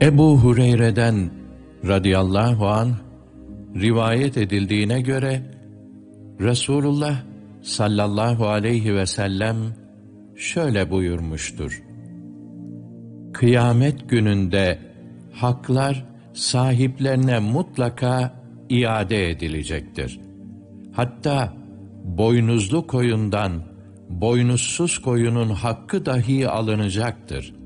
Ebu Hureyre'den radıyallahu anh rivayet edildiğine göre Resulullah sallallahu aleyhi ve sellem şöyle buyurmuştur: Kıyamet gününde haklar sahiplerine mutlaka iade edilecektir. Hatta boynuzlu koyundan boynuzsuz koyunun hakkı dahi alınacaktır.